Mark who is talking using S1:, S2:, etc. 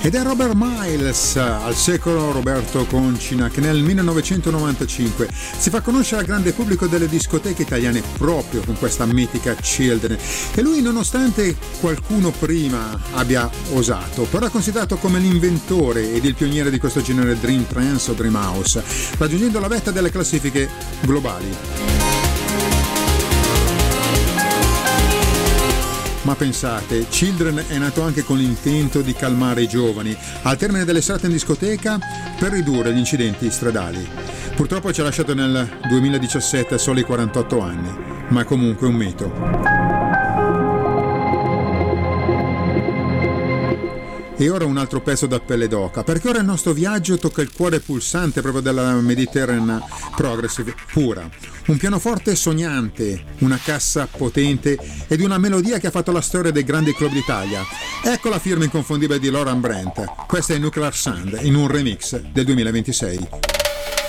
S1: Ed è Robert Miles, al secolo Roberto Concina, che nel 1995 si fa conoscere al grande pubblico delle discoteche italiane proprio con questa mitica Children. E lui, nonostante qualcuno prima abbia osato, però è considerato come l'inventore ed il pioniere di questo genere Dream Trance o Dream House, raggiungendo la vetta delle classifiche globali. Ma pensate, Children è nato anche con l'intento di calmare i giovani al termine delle serate in discoteca per ridurre gli incidenti stradali. Purtroppo ci ha lasciato nel 2017 a soli 48 anni, ma è comunque un mito. E ora un altro pezzo da pelle d'oca, perché ora il nostro viaggio tocca il cuore pulsante proprio della Mediterranean Progressive pura. Un pianoforte sognante, una cassa potente ed una melodia che ha fatto la storia dei grandi club d'Italia. Ecco la firma inconfondibile di Lauren Brent. Questa è Nuclear Sand in un remix del 2026.